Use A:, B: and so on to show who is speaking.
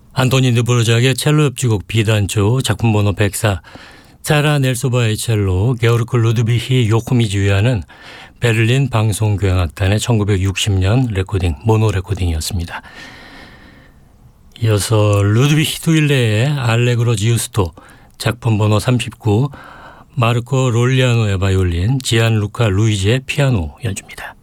A: 안토니 드보르작의 첼로 협주곡 B단조 작품 번호 104, 자라 넬소바의 첼로, 게오르크 루드비히 요코미지 위하는 베를린 방송교향악단의 1960년 레코딩, 모노 레코딩이었습니다. 이어서 루드비히 두일레의 알레그로 지우스토 작품 번호 39, 마르코 롤리아노의 바이올린, 지안루카 루이지의 피아노 연주입니다.